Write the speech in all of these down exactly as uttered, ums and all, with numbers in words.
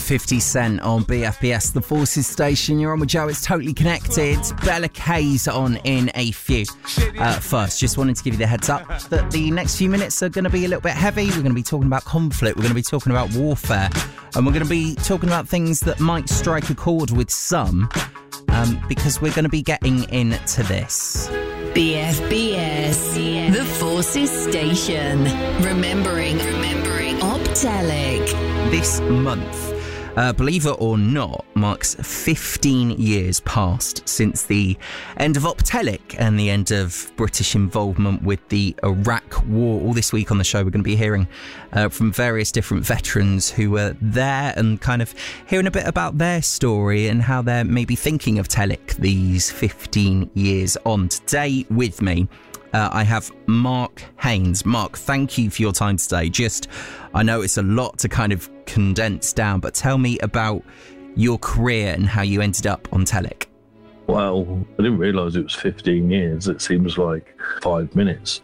fifty Cent on B F B S, the Forces station. You're on with Joe, it's Totally Connected. Bella K's on in a few. Uh, first, just wanted to give you the heads up that the next few minutes are going to be a little bit heavy. We're going to be talking about conflict, we're going to be talking about warfare, and we're going to be talking about things that might strike a chord with some, um, because we're going to be getting into this. B F B S, the Forces station. Remembering, remembering Optelic. This month, uh, believe it or not, marks fifteen years past since the end of Optelic and the end of British involvement with the Iraq War. All this week on the show, we're going to be hearing uh, from various different veterans who were there and kind of hearing a bit about their story and how they're maybe thinking of Telic these fifteen years on. Today with me, Uh, I have Mark Haynes. Mark, thank you for your time today. Just, I know it's a lot to kind of condense down, but tell me about your career and how you ended up on Telic. Well, I didn't realise it was fifteen years. It seems like five minutes.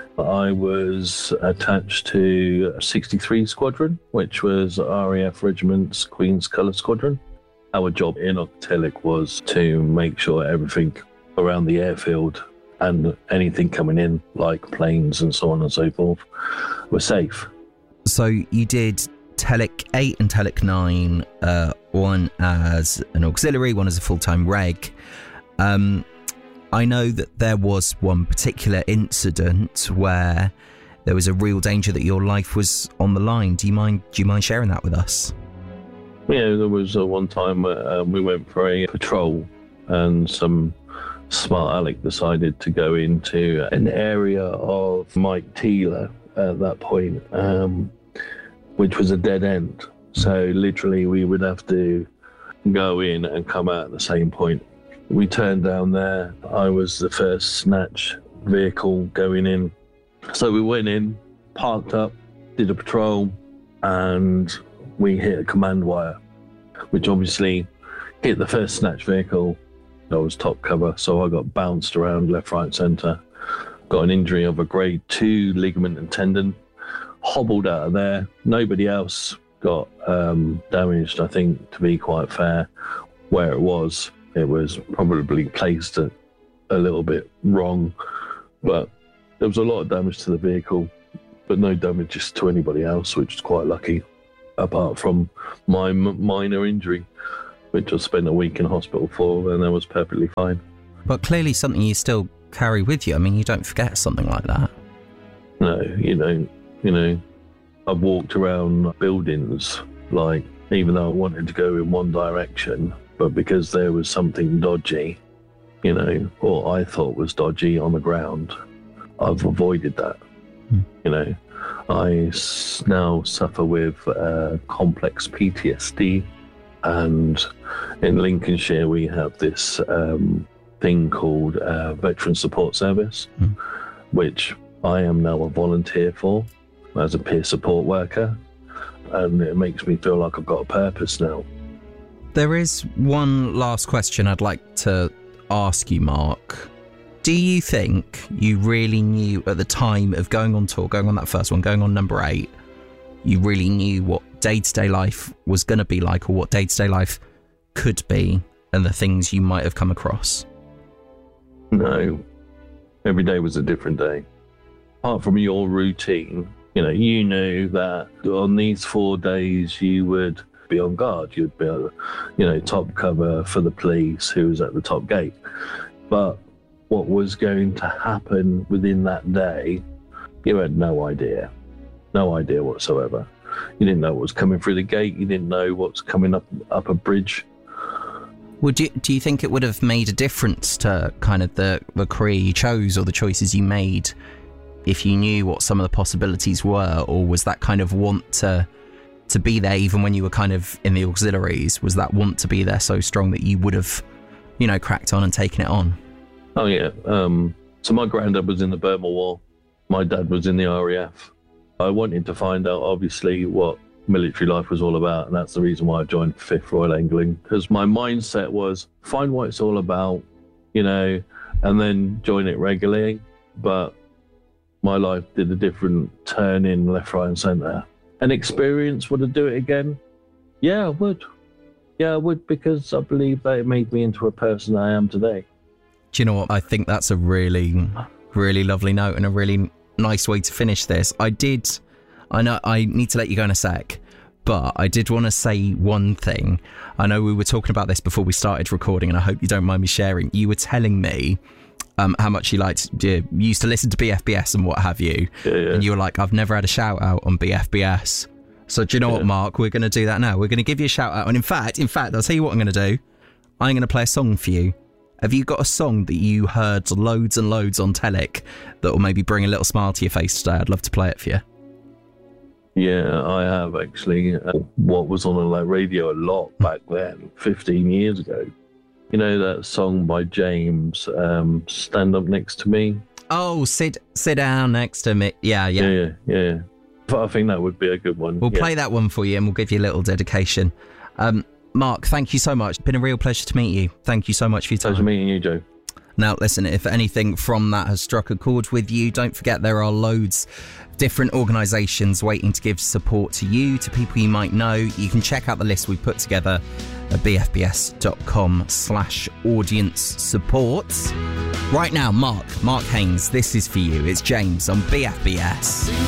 I was attached to sixty-three Squadron, which was R A F Regiment's Queen's Colour Squadron. Our job in Telic was to make sure everything around the airfield and anything coming in, like planes and so on and so forth, were safe. So you did Telic eight and Telic nine, uh, one as an auxiliary, one as a full-time reg. Um, I know that there was one particular incident where there was a real danger that your life was on the line. Do you mind, do you mind sharing that with us? Yeah, there was uh, one time uh, we went for a patrol and some smart Alec decided to go into an area of Mike Teeler at that point, um, which was a dead end. So literally we would have to go in and come out at the same point. We turned down there. I was the first snatch vehicle going in. So we went in, parked up, did a patrol, and we hit a command wire, which obviously hit the first snatch vehicle. I was top cover, so I got bounced around left, right, centre. Got an injury of a grade two ligament and tendon. Hobbled out of there. Nobody else got um, damaged, I think, to be quite fair. Where it was, it was probably placed a, a little bit wrong. But there was a lot of damage to the vehicle, but no damages to anybody else, which is quite lucky, apart from my m- minor injury, which I spent a week in hospital for, and I was perfectly fine. But clearly something you still carry with you. I mean, you don't forget something like that. No, you don't. You know, I've walked around buildings, like, even though I wanted to go in one direction, but because there was something dodgy, you know, or I thought was dodgy on the ground, I've avoided that. Hmm. You know, I s- now suffer with uh, complex P T S D. And in Lincolnshire, we have this um, thing called uh, Veteran Support Service, mm. which I am now a volunteer for as a peer support worker. And it makes me feel like I've got a purpose now. There is one last question I'd like to ask you, Mark. Do you think you really knew at the time of going on tour, going on that first one, going on number eight, you really knew what day-to-day life was going to be like, or what day-to-day life could be, and the things you might have come across? No. Every day was a different day. Apart from your routine, you know, you knew that on these four days you would be on guard. You'd be, you know, top cover for the police who was at the top gate. But what was going to happen within that day, you had no idea. No idea whatsoever. You didn't know what was coming through the gate. You didn't know what's coming up up a bridge. Would you, do you think it would have made a difference to kind of the, the career you chose or the choices you made if you knew what some of the possibilities were? Or was that kind of want to to be there even when you were kind of in the auxiliaries? Was that want to be there so strong that you would have, you know, cracked on and taken it on? Oh, yeah. Um, so my granddad was in the Burma War. My dad was in the R A F. I wanted to find out, obviously, what military life was all about, and that's the reason why I joined fifth Royal Angling, because my mindset was find what it's all about, you know, and then join it regularly. But my life did a different turn in left, right and centre. An experience, would I do it again? Yeah, I would. Yeah, I would, because I believe that it made me into a person I am today. Do you know what? I think that's a really, really lovely note and a really nice way to finish this. I did, I know I need to let you go in a sec, but I did want to say one thing. I know we were talking about this before we started recording, and I hope you don't mind me sharing. You were telling me um, how much you liked, you used to listen to B F B S and what have you. Yeah, yeah. And you were like, I've never had a shout out on B F B S. So do you know yeah. what, Mark? We're going to do that now. We're going to give you a shout out. And in fact, in fact, I'll tell you what I'm going to do. I'm going to play a song for you. Have you got a song that you heard loads and loads on Telic that will maybe bring a little smile to your face today? I'd love to play it for you. Yeah, I have actually. Uh, what was on the radio a lot back then, fifteen years ago. You know that song by James, um, Stand Up Next to Me? Oh, sit sit down next to me. Yeah, yeah. Yeah, yeah, yeah. But I think that would be a good one. We'll yeah. play that one for you and we'll give you a little dedication. Um, Mark, thank you so much. It's been a real pleasure to meet you. Thank you so much for your time. Pleasure meeting you, Joe. Now, listen, if anything from that has struck a chord with you, don't forget there are loads of different organisations waiting to give support to you, to people you might know. You can check out the list we put together at bfbs.com slash audience support. Right now, Mark, Mark Haynes, this is for you. It's James on B F B S.